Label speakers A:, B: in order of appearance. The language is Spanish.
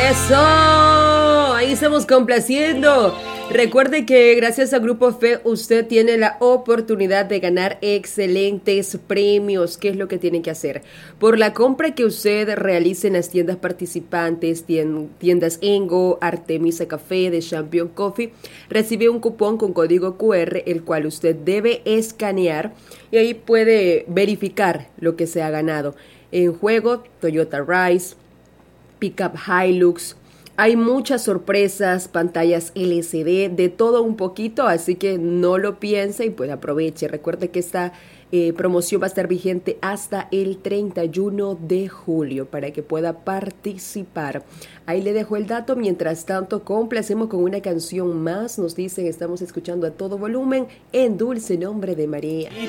A: Eso, ahí estamos complaciendo. Recuerde que gracias a Grupo Fe usted tiene la oportunidad de ganar excelentes premios. ¿Qué es lo que tiene que hacer? Por la compra que usted realice en las tiendas participantes, tiendas Engo, Artemisa Café, de Champion Coffee, recibe un cupón con código QR, el cual usted debe escanear y ahí puede verificar lo que se ha ganado. En juego, Toyota Rise, Pickup Hilux. Hay muchas sorpresas, pantallas LCD, de todo un poquito, así que no lo piense y pues aproveche. Recuerde que esta promoción va a estar vigente hasta el 31 de julio para que pueda participar. Ahí le dejo el dato. Mientras tanto, complacemos con una canción más. Nos dicen, estamos escuchando a todo volumen en Dulce Nombre de María.